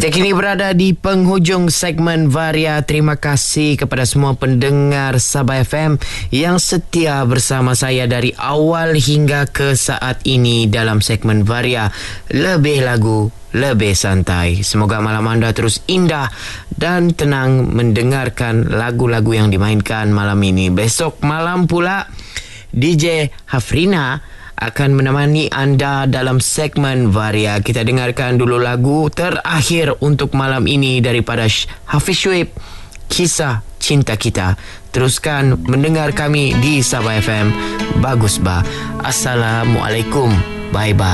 Kita kini berada di penghujung segmen Varia. Terima kasih kepada semua pendengar Sabah FM yang setia bersama saya dari awal hingga ke saat ini dalam segmen Varia. Lebih lagu, lebih santai. Semoga malam anda terus indah dan tenang mendengarkan lagu-lagu yang dimainkan malam ini. Besok malam pula DJ Hafrina akan menemani anda dalam segmen Varia. Kita dengarkan dulu lagu terakhir untuk malam ini daripada Hafiz Syuib, Kisah Cinta Kita. Teruskan mendengar kami di Sabah FM. Bagus bah. Assalamualaikum. Bye-bye.